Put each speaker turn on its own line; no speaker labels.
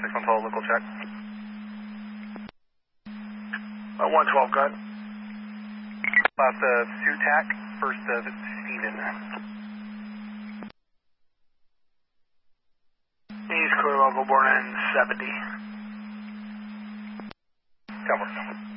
6 total local check.
112, go ahead.
Last of Sutak, first of Steven.
He's clear local, born in 70.
Cover.